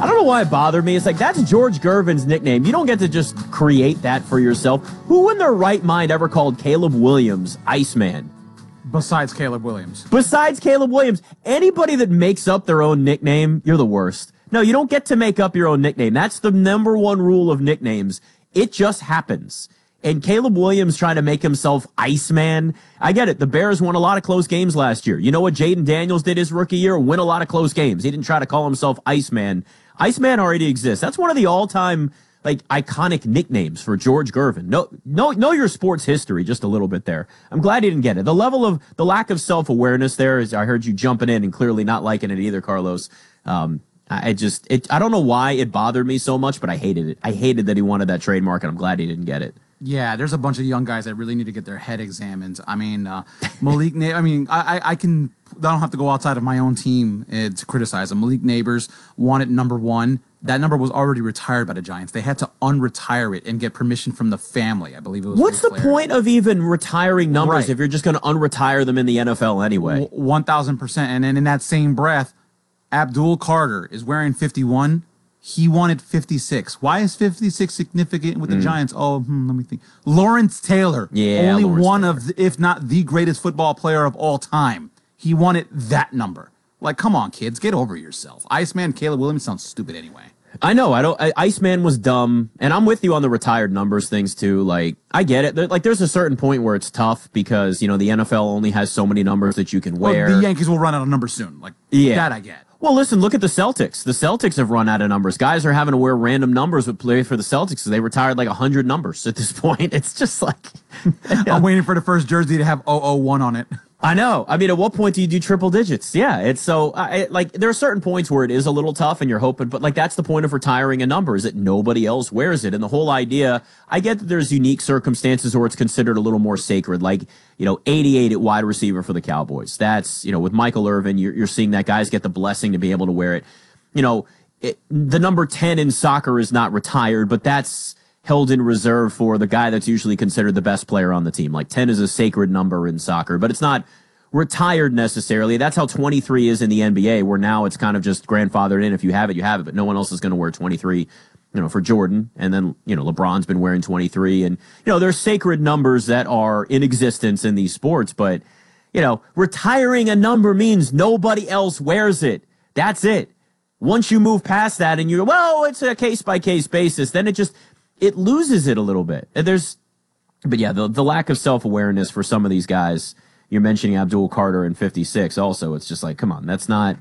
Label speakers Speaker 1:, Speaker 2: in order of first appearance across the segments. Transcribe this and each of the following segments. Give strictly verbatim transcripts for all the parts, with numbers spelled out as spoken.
Speaker 1: I don't know why it bothered me. It's like, that's George Gervin's nickname. You don't get to just create that for yourself. Who in their right mind ever called Caleb Williams Iceman?
Speaker 2: Besides Caleb Williams.
Speaker 1: Besides Caleb Williams. Anybody that makes up their own nickname, you're the worst. No, you don't get to make up your own nickname. That's the number one rule of nicknames. It just happens. And Caleb Williams trying to make himself Iceman. I get it. The Bears won a lot of close games last year. You know what Jaden Daniels did his rookie year? Win a lot of close games. He didn't try to call himself Iceman. Iceman already exists. That's one of the all-time, like, iconic nicknames for George Gervin. Know, know, know your sports history just a little bit there. I'm glad he didn't get it. The level of, the lack of self-awareness there is, I heard you jumping in and clearly not liking it either, Carlos. Um, I just, it, I don't know why it bothered me so much, but I hated it. I hated that he wanted that trademark, and I'm glad he didn't get it.
Speaker 2: Yeah, there's a bunch of young guys that really need to get their head examined. I mean, uh, Malik, Na- I mean, I, I, I can, I don't have to go outside of my own team uh, to criticize him. Malik Neighbors wanted number one. That number was already retired by the Giants. They had to unretire it and get permission from the family. I believe it was.
Speaker 1: What's the
Speaker 2: Flair.
Speaker 1: point of even retiring numbers
Speaker 2: Right.
Speaker 1: if you're just going to unretire them in the N F L anyway?
Speaker 2: one thousand percent. And then in that same breath, Abdul Carter is wearing fifty-one. He wanted fifty-six. Why is fifty-six significant with the mm. Giants? Oh, hmm, let me think. Lawrence Taylor,
Speaker 1: yeah,
Speaker 2: only
Speaker 1: Lawrence
Speaker 2: one
Speaker 1: Taylor.
Speaker 2: of, the, if not the greatest football player of all time. He wanted that number. Like, come on, kids, get over yourself. Iceman Caleb Williams sounds stupid anyway.
Speaker 1: I know. I don't. I, Iceman was dumb, and I'm with you on the retired numbers things too. Like, I get it. There, like, there's a certain point where it's tough because you know the N F L only has so many numbers that you can wear.
Speaker 2: Well, the Yankees will run out of numbers soon. Like,
Speaker 1: yeah.
Speaker 2: that I get.
Speaker 1: Well, listen, look at the Celtics. The Celtics have run out of numbers. Guys are having to wear random numbers with play for the Celtics because they retired like one hundred numbers at this point. It's just like...
Speaker 2: I'm waiting for the first jersey to have zero zero one on it.
Speaker 1: I know. I mean, at what point do you do triple digits? Yeah, it's so... I, like, there are certain points where it is a little tough and you're hoping, but like that's the point of retiring a number is that nobody else wears it. And the whole idea... I get that there's unique circumstances or it's considered a little more sacred. Like, you know, eighty-eight at wide receiver for the Cowboys. That's, you know, with Michael Irvin, you're, you're seeing that guys get the blessing to be able to wear it. You know, it, the number ten in soccer is not retired, but that's held in reserve for the guy that's usually considered the best player on the team. Like ten is a sacred number in soccer, but it's not retired necessarily. That's how twenty-three is in the N B A, where now it's kind of just grandfathered in. If you have it, you have it, but no one else is going to wear twenty-three, you know, for Jordan. And then, you know, LeBron's been wearing twenty-three. And, you know, there's sacred numbers that are in existence in these sports, but, you know, retiring a number means nobody else wears it. That's it. Once you move past that and you're, well, it's a case-by-case basis, then it just, it loses it a little bit. And there's, but yeah, the, the lack of self-awareness for some of these guys, you're mentioning Abdul Carter and fifty-six also, it's just like, come on, that's not,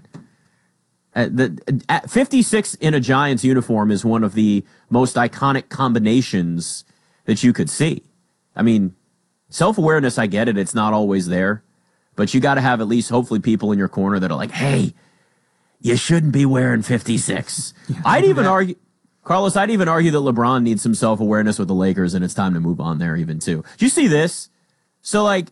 Speaker 1: uh, the uh, fifty-six in a Giants uniform is one of the most iconic combinations that you could see. I mean, self-awareness, I get it, it's not always there, but you got to have at least hopefully people in your corner that are like, hey, you shouldn't be wearing fifty-six. Yeah, I'd even that. argue, Carlos, I'd even argue that LeBron needs some self-awareness with the Lakers, and it's time to move on there even too. Do you see this? So like,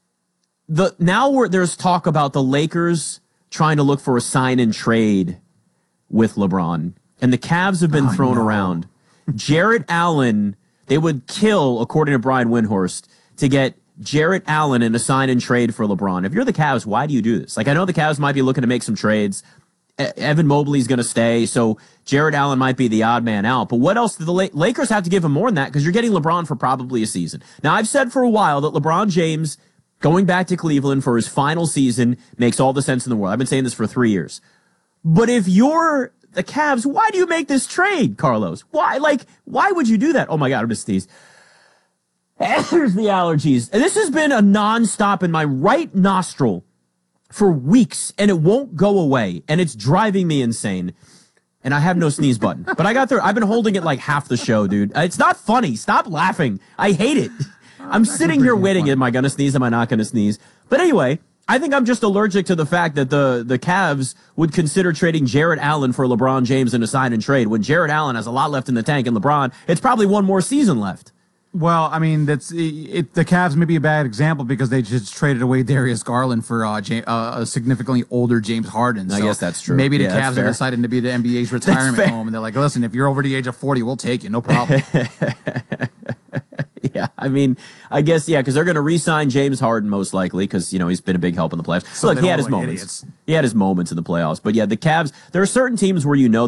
Speaker 1: the now we're, there's talk about the Lakers trying to look for a sign and trade with LeBron, and the Cavs have been oh, thrown no. around. Jarrett Allen, they would kill, according to Brian Windhorst, to get Jarrett Allen in a sign and trade for LeBron. If you're the Cavs, why do you do this? Like, I know the Cavs might be looking to make some trades. Evan Mobley's going to stay, so Jarrett Allen might be the odd man out. But what else do the La- Lakers have to give him more than that? Because you're getting LeBron for probably a season. Now, I've said for a while that LeBron James going back to Cleveland for his final season makes all the sense in the world. I've been saying this for three years. But if you're the Cavs, why do you make this trade, Carlos? Why? Like, why would you do that? Oh, my God, I'm just sneeze. There's the allergies. And this has been a nonstop in my right nostril for weeks, and it won't go away, and it's driving me insane. And I have no sneeze button. But I got there. I've been holding it like half the show, dude. It's not funny. Stop laughing. I hate it. I'm sitting here waiting. Am I going to sneeze? Am I not going to sneeze? But anyway, I think I'm just allergic to the fact that the, the Cavs would consider trading Jarrett Allen for LeBron James in a sign and trade when Jarrett Allen has a lot left in the tank, and LeBron, it's probably one more season left.
Speaker 2: Well, I mean, that's it, it, the Cavs may be a bad example because they just traded away Darius Garland for uh, James, uh, a significantly older James Harden. So
Speaker 1: I guess that's true.
Speaker 2: Maybe the
Speaker 1: yeah,
Speaker 2: Cavs are deciding to be the N B A's retirement home, and they're like, listen, if you're over the age of forty, we'll take you, no problem.
Speaker 1: Yeah, I mean, I guess, yeah, because they're going to re-sign James Harden most likely because, you know, he's been a big help in the playoffs. So Look, he had his like moments. Idiots. He had his moments in the playoffs. But, yeah, the Cavs, there are certain teams where you know